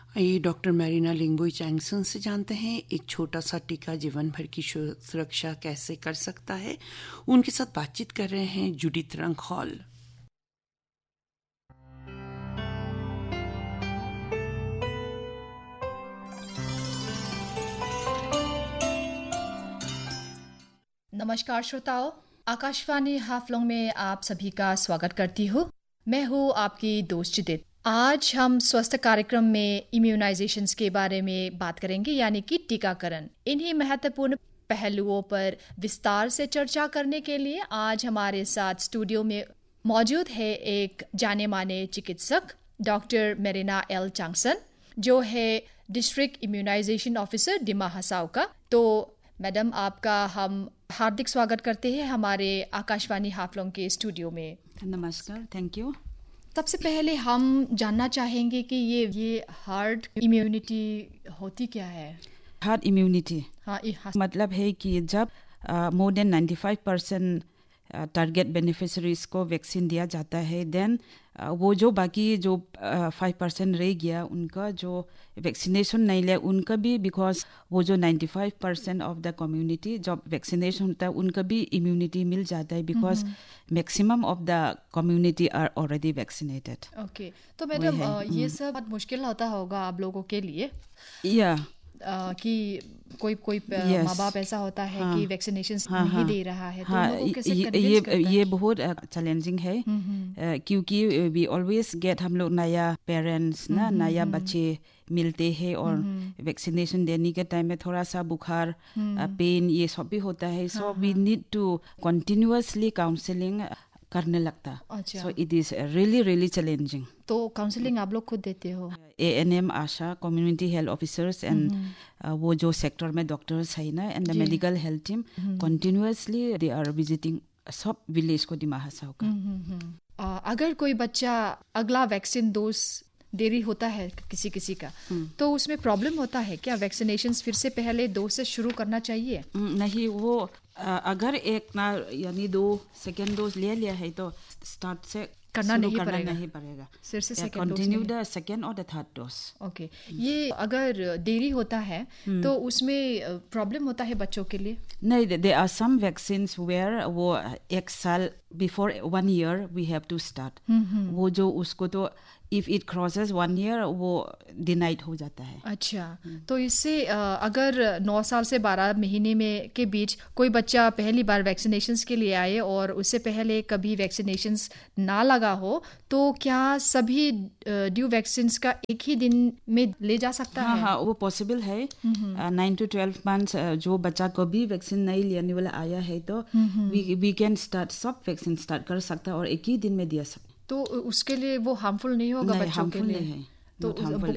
आइए doctor Marina लिंगबोई Changsan से जानते हैं एक छोटा सा टीका जीवन भर की सुरक्षा कैसे कर सकता है। उनके साथ बातचीत कर रहे हैं जूडिथ रंगहॉल। नमस्कार श्रोताओं, आकाशवाणी हाफलोंग में आप सभी का स्वागत करती हूँ। मैं हूँ आपकी दोस्त जूडिथ। आज हम स्वस्थ कार्यक्रम में इम्यूनाइजेशंस के बारे में बात करेंगे, यानी कि टीकाकरण। इन्हीं महत्वपूर्ण पहलुओं पर विस्तार से चर्चा करने के लिए आज हमारे साथ स्टूडियो में मौजूद है एक जाने माने चिकित्सक डॉक्टर मैरिना एल चैंगसन, जो है डिस्ट्रिक्ट इम्यूनाइजेशन ऑफिसर दिमा हसाओ का। तो मैडम, आपका हम हार्दिक स्वागत करते हैं हमारे आकाशवाणी हाफलोंग के स्टूडियो में। नमस्कार, थैंक यू। सबसे पहले हम जानना चाहेंगे कि ये हार्ड इम्यूनिटी होती क्या है? हार्ड इम्यूनिटी हाँ, मतलब है कि जब मोर देन 95% टारगेट बेनिफिशरीज को वैक्सीन दिया जाता है, देन वो जो बाकी जो 5% रह गया, उनका जो वैक्सीनेशन नहीं लिया उनका भी, बिकॉज वो जो 95% ऑफ द कम्युनिटी जब वैक्सीनेशन होता है उनका भी इम्यूनिटी मिल जाता है, because maximum of the community are already vaccinated. Okay, तो मैडम ये सब बहुत मुश्किल होता होगा आप लोगों के लिए या कि कोई माँ बाप ऐसा होता है कि वैक्सीनेशन नहीं दे रहा है, तो उन लोगों को कैसे कन्विंस करता है? ये बहुत चैलेंजिंग है, क्योंकि वी ऑलवेज गेट, हम लोग नया पेरेंट्स ना नया बच्चे मिलते हैं, और वैक्सीनेशन देने के टाइम में थोड़ा सा बुखार, पेन, ये सब भी होता है। So we need to continuously counselling करने लगता। So it is really really challenging. तो काउंसलिंग आप लोग खुद देते हो? ANM, Asha, community health officers and वो जो सेक्टर में डॉक्टर्स है ना, and the medical health team continuously they are visiting सब विलेज को दिमा हसाओ का। अगर कोई बच्चा अगला वैक्सीन डोज देरी होता है किसी का, तो उसमें प्रॉब्लम होता है क्या? वैक्सीनेशन फिर से पहले डोज से शुरू करना चाहिए? नहीं, वो अगर एक ना यानी 2 सेकेंड डोज ले लिया है तो स्टार्ट से करना नहीं पड़ेगा, सिर्फ से कंटिन्यू द सेकेंड और द थर्ड डोज। ओके, ये अगर देरी होता है तो उसमें प्रॉब्लम होता है बच्चों के लिए? नहीं, there are some vaccines where वो 1 साल before 1 year we have to start. वो जो उसको तो इफ इट क्रॉसेस 1 ईयर वो डिनाइड हो जाता है। अच्छा, तो इससे अगर 9 साल से 12 महीने में के बीच कोई बच्चा पहली बार वैक्सीनेशंस के लिए आए और उससे पहले कभी वैक्सीनेशंस ना लगा हो, तो क्या सभी ड्यू वैक्सीन्स का एक ही दिन में ले जा सकता है? हाँ, वो पॉसिबल है। 9 to 12 मंथ्स जो बच्चा को भी वैक्सीन नहीं लेने वाला आया है, तो वी कैन स्टार्ट सब वैक्सीन स्टार्ट कर सकता है और एक ही दिन में दिया सकता। तो उसके लिए वो हार्मफुल नहीं होगा बच्चों के लिए? नहीं है। तो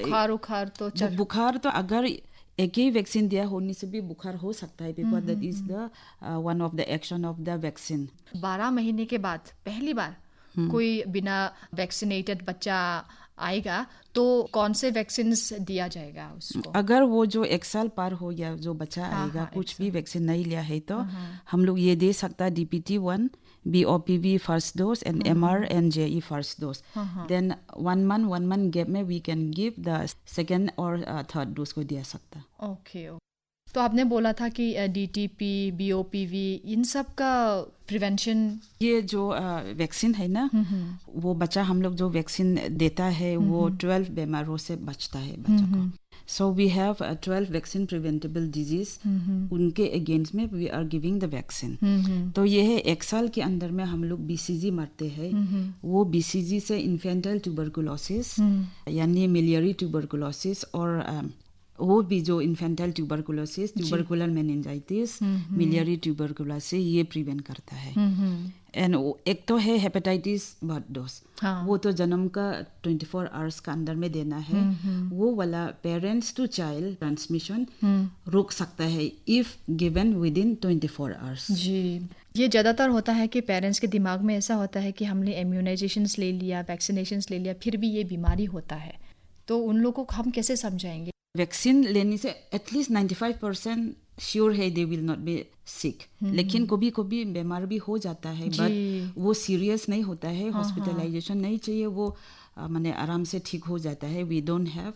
बुखार तो अगर एक ही वैक्सीन दिया होने से भी बुखार हो सकता है, because that is the one of the action of the vaccine. 12 महीने के बाद पहली बार कोई बिना वैक्सीनेटेड बच्चा आएगा तो कौन से वैक्सीन दिया जाएगा उसको? अगर वो जो 1 साल पार हो गया जो बच्चा आएगा, कुछ भी वैक्सीन नहीं लिया है, तो हम लोग ये दे सकता है DPT-1, BOPV first dose and MR and JE first dose. Then 1 month gap में we can give the second और थर्ड डोज को दिया सकता। ओके, तो आपने बोला था कि DTP, BOPV, इन सब का प्रिवेंशन, ये जो वैक्सीन है ना, वो बच्चा हम लोग जो वैक्सीन देता है वो 12 बीमारों से बचता है बच्चा को। So we have 12 vaccine preventable disease, उनके अगेंस्ट में we are giving the vaccine. तो ये है 1 साल के अंदर में हम लोग BCG मारते हैं। वो BCG से इन्फेंटाइल ट्यूबरकुलोसिस यानी मिलियरी ट्यूबरकुलोसिस, और वो भी जो infantile tuberculosis, tubercular meningitis, miliary tuberculosis, ये प्रिवेंट करता है। एंड एक तो है हेपेटाइटिस बर्थ डोज, वो तो जन्म का 24 आवर्स का अंदर में देना है। वो वाला पेरेंट्स टू चाइल्ड ट्रांसमिशन रोक सकता है if given with in 24 hours. जी, ये ज़्यादातर होता है कि पेरेंट्स के दिमाग में ऐसा होता है कि हमने इम्यूनाइजेशंस ले लिया, वैक्सीनेशंस ले लिया, फिर भी ये बीमारी होता है, तो उन लोगों को हम कैसे समझाएंगे? वैक्सीन लेने से एटलीस्ट 95% श्योर है दे विल नॉट बी सिक, लेकिन कभी कभी बीमार भी हो जाता है, बट वो सीरियस नहीं होता है, हॉस्पिटलाइजेशन नहीं चाहिए, वो माने आराम से ठीक हो जाता है। We don't have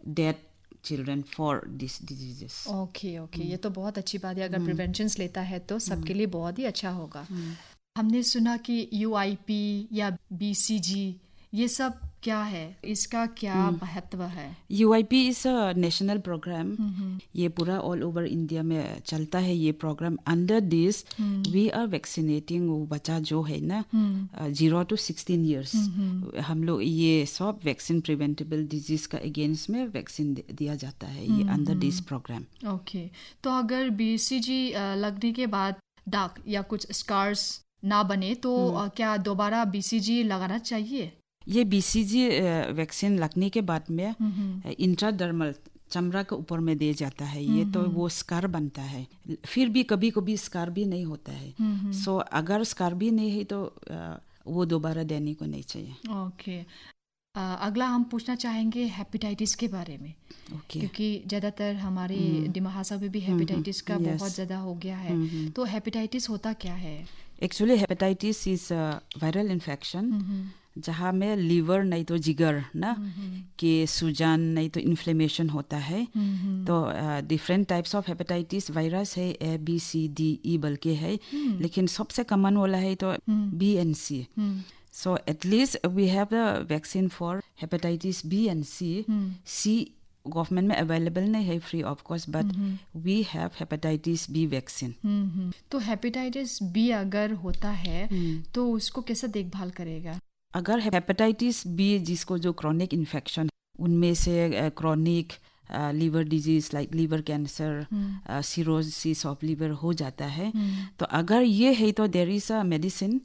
dead children for these diseases. Okay ये तो बहुत अच्छी बात है. अगर प्रिवेंशन लेता है तो सबके लिए बहुत ही अच्छा होगा. हमने सुना कि UIP या BCG ये सब क्या है, इसका क्या महत्व है? UIP is a national programme. ये पूरा ऑल ओवर इंडिया में चलता है ये programme. Under this we are vaccinating वो बच्चा जो है ना 0 to 16 years. हम लोग ये सब वैक्सीन प्रिवेंटेबल डिजीज का अगेंस्ट में वैक्सीन दिया जाता है ये अंडर दिस प्रोग्राम. ओके, तो अगर BCG लगने के बाद दाग या कुछ स्कार्स ना बने तो क्या दोबारा BCG लगाना चाहिए? ये BCG वैक्सीन लगने के बाद में इंट्राडर्मल चमड़ा के ऊपर में दिया जाता है ये. तो वो स्कार बनता है. फिर भी कभी कभी स्कार भी नहीं होता है. सो अगर स्कार भी नहीं है तो वो दोबारा देने को नहीं चाहिए. ओके, अगला हम पूछना चाहेंगे हेपेटाइटिस के बारे में. क्योंकि ज़्यादातर हमारे दिमाग हासा में भी हेपेटाइटिस का बहुत ज़्यादा हो गया है. तो हेपेटाइटिस होता क्या है? Actually hepatitis is viral infection जहाँ में लीवर नहीं तो जिगर ना कि सूजन नहीं तो इन्फ्लेमेशन होता है. तो different types of hepatitis virus है, ABCDE बल्कि है, लेकिन सबसे कॉमन वाला है तो B and C. So at least we have the vaccine for hepatitis B and C. C government में अवेलेबल नहीं है free of cost, but we have hepatitis B vaccine. तो हेपेटाइटिस B अगर होता है तो उसको कैसे देखभाल करेगा? अगर हेपेटाइटिस B जिसको जो क्रॉनिक इन्फेक्शन उनमें से chronic liver disease like liver cancer, cirrhosis of liver हो जाता है. तो अगर ये है तो देयर इज अ मेडिसिन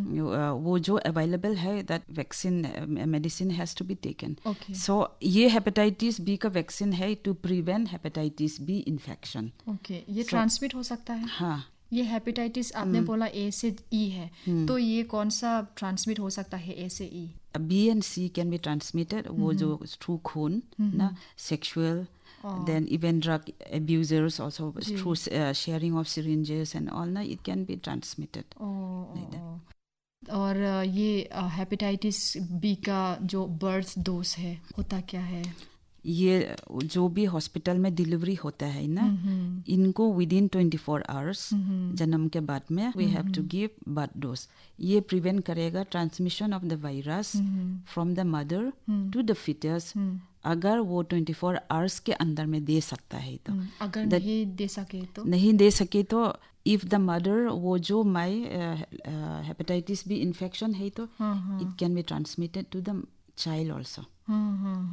वो जो अवेलेबल है, that vaccine medicine has to be taken. सो ये हेपेटाइटिस B का वैक्सीन है to prevent hepatitis B infection. Okay, ये ट्रांसमिट हो सकता है? हाँ. ये हेपेटाइटिस आपने बोला A से E है, तो ये कौन सा ट्रांसमिट हो सकता है A से E? B and C can be transmitted. वो जो through खून ना, sexual, then even drug abusers also through sharing of syringes and all ना, it can be transmitted. और ये हेपेटाइटिस B का जो बर्थ डोज है होता क्या है? ये जो भी हॉस्पिटल में डिलीवरी होता है ना, इनको विदिन 24 आवर्स जन्म के बाद में we have to give birth dose. ये प्रिवेंट करेगा transmission of the virus from the mother to the foetus. अगर वो 24 आवर्स के अंदर में दे सकता है तो. अगर नहीं दे सके तो इफ द मदर वो जो माई हेपेटाइटिस B इन्फेक्शन है तो it can be transmitted to the child also.